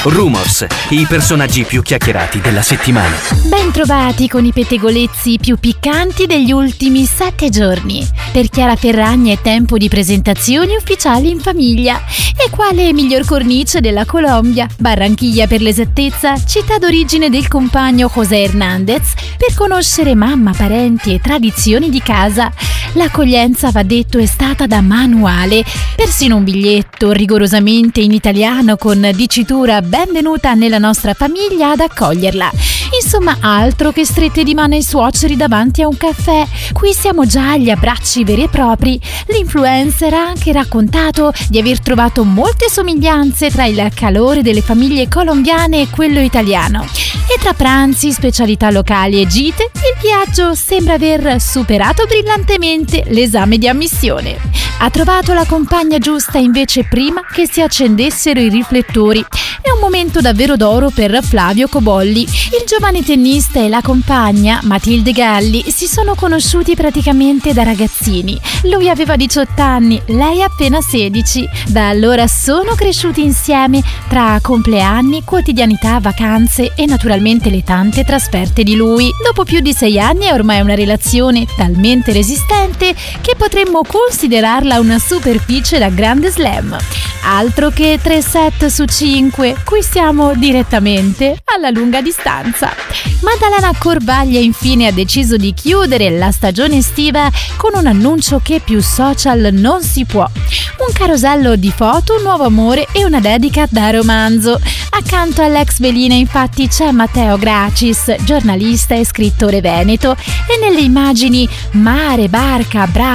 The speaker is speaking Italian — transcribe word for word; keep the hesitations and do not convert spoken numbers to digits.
Rumors, i personaggi più chiacchierati della settimana. Ben trovati con i pettegolezzi più piccanti degli ultimi sette giorni. Per Chiara Ferragni è tempo di presentazioni ufficiali in famiglia. E quale miglior cornice della Colombia, Barranquilla per l'esattezza, città d'origine del compagno José Hernández, per conoscere mamma, parenti e tradizioni di casa. L'accoglienza, va detto, è stata da manuale. Persino un biglietto rigorosamente in italiano con dicitura "benvenuta nella nostra famiglia" ad accoglierla. Insomma, altro che strette di mano ai suoceri davanti a un caffè. Qui siamo già agli abbracci veri e propri. L'influencer ha anche raccontato di aver trovato molte somiglianze tra il calore delle famiglie colombiane e quello italiano. E tra pranzi, specialità locali e gite, il viaggio sembra aver superato brillantemente l'esame di ammissione. Ha trovato la compagna giusta invece prima che si accendessero i riflettori. È un momento davvero d'oro per Flavio Cobolli. Il giovane tennista e la compagna, Matilde Galli, si sono conosciuti praticamente da ragazzini. Lui aveva diciotto anni, lei appena sedici. Da allora sono cresciuti insieme tra compleanni, quotidianità, vacanze e naturalmente le tante trasferte di lui. Dopo più di sei anni è ormai una relazione talmente resistente che potremmo considerarla una superficie da grande slam. Altro che tre set su cinque, qui siamo direttamente alla lunga distanza. Maddalena Corbaglia infine ha deciso di chiudere la stagione estiva con un annuncio che più social non si può. Un carosello di foto, un nuovo amore e una dedica da romanzo. Accanto all'ex velina infatti c'è Matteo Gracis, giornalista e scrittore veneto, e nelle immagini mare, barca, braccia,